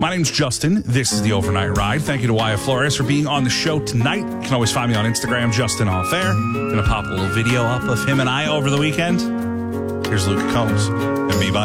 My name's Justin. This is the Overnight Ride. Thank you to Wyatt Flores for being on the show tonight. You can always find me on Instagram, Justin Off Air. Gonna pop a little video up of him and I over the weekend. Here's Luke Combs and me. Bye.